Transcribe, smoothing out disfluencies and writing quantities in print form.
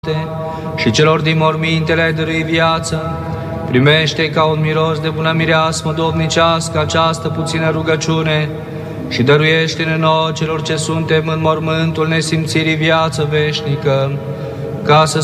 și celor din morminte le-ai dărui viață. Primește ca un miros de bună mireasmă domnicească această puțină rugăciune și dăruiește-ne nouă celor ce suntem în mormântul nesimțirii viață veșnică, ca să